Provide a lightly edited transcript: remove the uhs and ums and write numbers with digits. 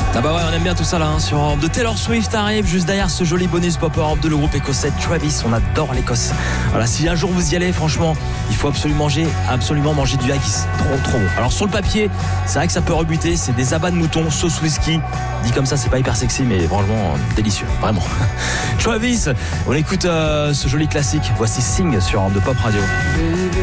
Ah bah ouais, on aime bien tout ça là sur Europe 2. Taylor Swift arrive juste derrière ce joli bonus pop Europe 2, le groupe écossais Travis. On adore l'Écosse. Voilà, si un jour vous y allez, franchement, il faut absolument manger du haggis. Trop bon. Alors sur le papier, c'est vrai que ça peut rebuter. C'est des abats de mouton, sauce whisky. Dit comme ça, c'est pas hyper sexy, mais franchement délicieux, vraiment. Travis, on écoute ce joli classique. Voici Sing sur Europe 2 Pop Radio.